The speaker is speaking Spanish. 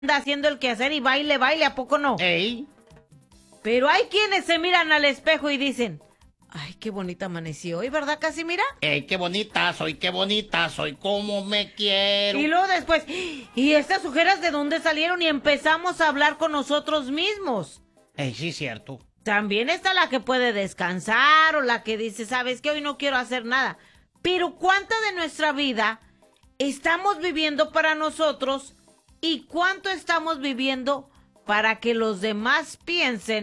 anda haciendo el quehacer y baile, baile, ¿a poco no? Ey. Pero hay quienes se miran al espejo y dicen, ay, qué bonita amaneció hoy, ¿verdad, Casimira? Ey, qué bonita soy, como me quiero. Y luego después, ¿y estas ojeras de dónde salieron? Y empezamos a hablar con nosotros mismos. Ey, sí, cierto. También está la que puede descansar o la que dice, ¿sabes qué? Hoy no quiero hacer nada. Pero ¿cuánta de nuestra vida estamos viviendo para nosotros y cuánto estamos viviendo para que los demás piensen